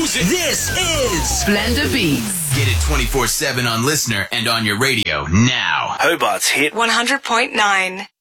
music. This is Splendor Beats. Get it 24/7 on Listener and on your radio now. Hobart's hit 100.9.